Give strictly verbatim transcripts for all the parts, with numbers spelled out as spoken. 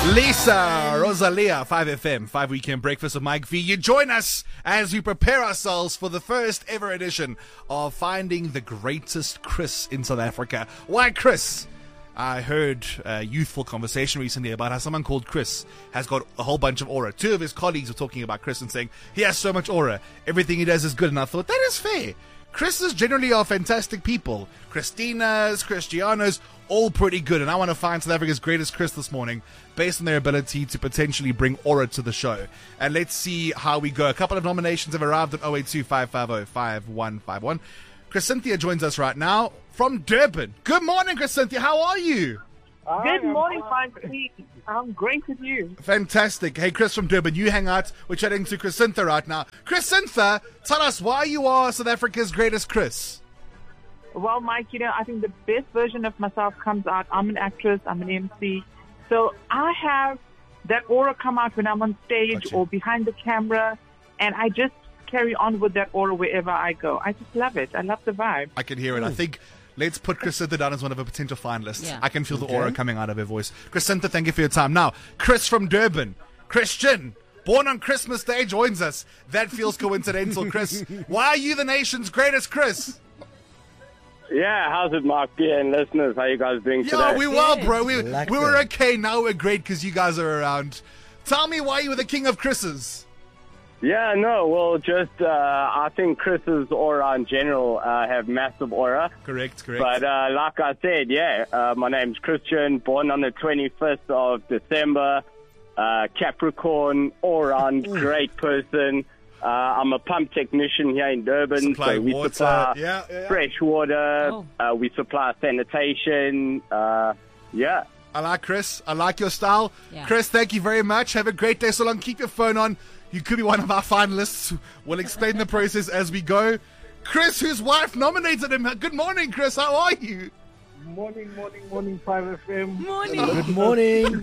Lisa, Rosalia, five F M, five Weekend Breakfast with Mike V. You join us as we prepare ourselves for the first ever edition of Finding the Greatest Chris in South Africa. Why Chris? I heard a youthful conversation recently about how someone called Chris has got a whole bunch of aura. Two of his colleagues were talking about Chris and saying he has so much aura. Everything he does is good. And I thought, that is fair. Chris's generally are fantastic people. Christina's, Cristiano's, all pretty good. And I want to find South Africa's greatest Chris this morning based on their ability to potentially bring aura to the show. And let's see how we go. A couple of nominations have arrived at oh eight two, five five oh, five one five one. Chris Cynthia joins us right now from Durban. Good morning, Chris Cynthia. How are you? Good morning, Mike. I'm great with you. Fantastic. Hey, Chris from Durban, you hang out. We're chatting to Chris Cynthia right now. Chris Cynthia, tell us why you are South Africa's greatest Chris. Well, Mike, you know, I think the best version of myself comes out. I'm an actress. I'm an M C. So I have that aura come out when I'm on stage Gotcha. or behind the camera, and I just carry on with that aura wherever I go. I just love it. I love the vibe. I can hear it. I think let's put Chris Cynthia down as one of our potential finalists. Yeah. I can feel the Okay. aura coming out of her voice. Chris Cynthia, thank you for your time. Now, Chris from Durban, Christian, born on Christmas Day, joins us. That feels coincidental, Chris. Why are you the nation's greatest Chris? Yeah, how's it, Mark P and listeners? How you guys doing Yeah, today? we well, bro. We, Like we were that. okay. Now we're great because you guys are around. Tell me why you were the king of Chris's. Yeah, no, well, just uh, I think Chris's aura in general uh, have massive aura. Correct, correct. But uh, like I said, yeah, uh, my name's Christian, born on the twenty-fifth of December, uh, Capricorn, all-round great person. Uh, I'm a pump technician here in Durban, Supply so we water. supply Yeah, yeah, yeah. fresh water, Oh. uh, we supply sanitation, uh, yeah. I like Chris. I like your style. Yeah. Chris, thank you very much. Have a great day. So long. Keep your phone on. You could be one of our finalists. We'll explain the process as we go. Chris, whose wife nominated him. Good morning, Chris. How are you? Morning, morning, morning, five F M. Morning. Good morning.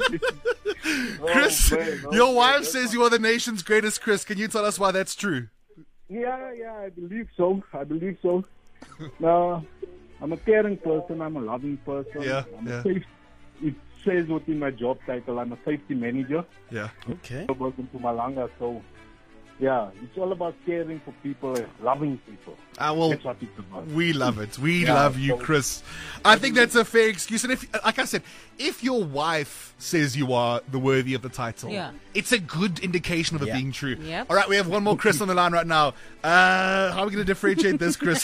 Chris, man, your okay, wife that's says you are the nation's greatest Chris. Can you tell us why that's true? Yeah, yeah, I believe so. I believe so. No, I'm a caring person. I'm a loving person. Yeah, I'm yeah. A safe, it says within my job title, I'm a safety manager. Yeah. Okay. I work in Mpumalanga, so yeah, it's all about caring for people and loving people. Ah, well, That's what it's about. we love it. We Yeah, love you, so- Chris. I think that's a fair excuse. And if, like I said, if your wife says you are the worthy of the title, Yeah. it's a good indication of it Yeah. being true. Yep. All right, we have one more Chris on the line right now. Uh, how are we going to differentiate this, Chris?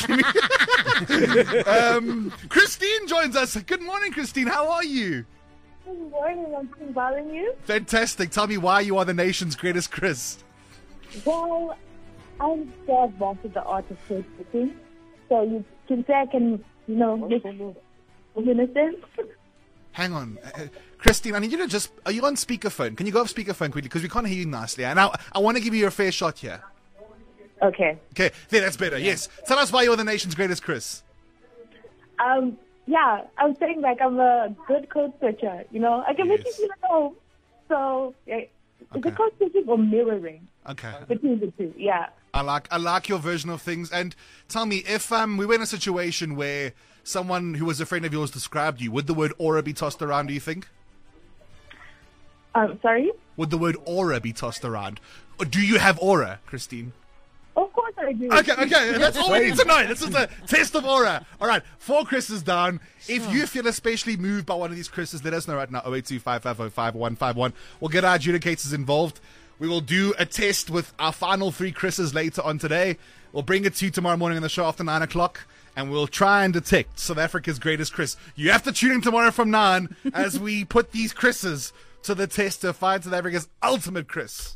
um, Christine joins us. Good morning, Christine. How are you? Good morning, I'm bothering you. Fantastic. Tell me why you are the nation's greatest Chris. Well, I'm the boss of the art of cooking, so you can say I can, you know, make innocence. Hang on. Uh, Christine, I need you to just... Are you on speakerphone? Can you go off speakerphone quickly? Because we can't hear you nicely. And I, I want to give you a fair shot here. Okay. Okay, there, that's better. Yes. Tell us why you're the nation's greatest Chris. Um. Yeah, I was saying like I'm a good code switcher. You know, I can make Yes. you feel at home. So yeah, is Okay. it code switching or mirroring Okay. between the two? Yeah. I like I like your version of things. And tell me, if um we were in a situation where someone who was a friend of yours described you, would the word aura be tossed around, do you think? Um. Sorry. Would the word aura be tossed around? Or do you have aura, Christine? Of course I do. Okay, okay, and that's all we need to know. This is a test of aura. All right, four Chris's down. If you feel especially moved by one of these Chris's, let us know right now. oh eight two, five five oh, five one five one. We'll get our adjudicators involved. We will do a test with our final three Chris's later on today. We'll bring it to you tomorrow morning on the show after nine o'clock, and we'll try and detect South Africa's greatest Chris. You have to tune in tomorrow from nine as we put these Chris's to the test to find South Africa's ultimate Chris.